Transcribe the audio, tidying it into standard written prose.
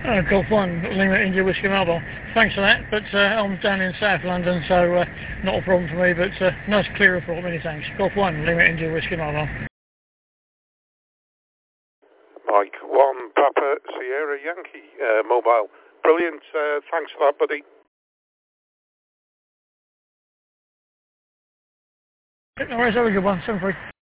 Golf 1, Lima India Whiskey Mobile. Thanks for that, but I'm down in South London, so not a problem for me, but nice clear report, many thanks. Golf 1, Lima India Whiskey Mobile. Mike 1, Papa Sierra Yankee Mobile. Brilliant, thanks for that, buddy. No worries, have a good one, 7-3.